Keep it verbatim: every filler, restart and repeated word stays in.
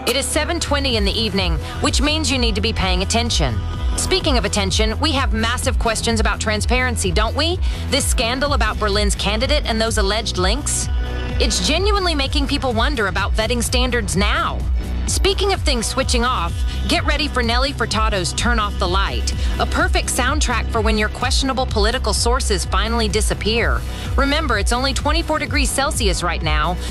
It is seven twenty in the evening, which means you need to be paying attention. Speaking of attention, we have massive questions about transparency, don't we? This scandal about Berlin's candidate and those alleged links? It's genuinely making people wonder about vetting standards now. Speaking of things switching off, get ready for Nelly Furtado's Turn Off the Light, a perfect soundtrack for when your questionable political sources finally disappear. Remember, it's only twenty-four degrees Celsius right now,